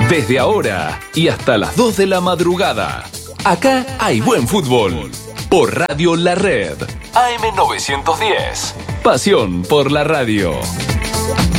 Desde ahora y hasta las 2 de la madrugada. Acá hay buen fútbol. Por Radio La Red. AM 910. Pasión por la radio.